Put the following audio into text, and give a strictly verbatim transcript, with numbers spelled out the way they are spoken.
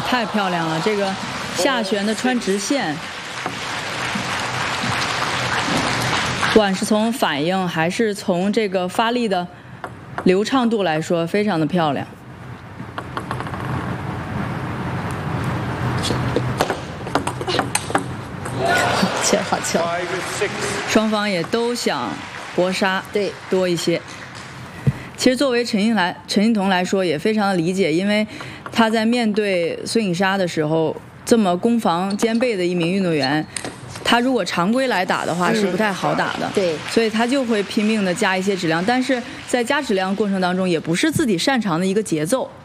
太漂亮了！这个下旋的穿直线，不管是从反应还是从这个发力的流畅度来说，非常的漂亮。 球好球， 双方也都想搏杀对多一些。其实作为陈欣来陈欣彤来说也非常的理解，因为他在面对孙颖莎的时候，这么攻防兼备的一名运动员，他如果常规来打的话是不太好打的， 嗯、对， 所以他就会拼命的加一些质量，但是在加质量过程当中也不是自己擅长的一个节奏。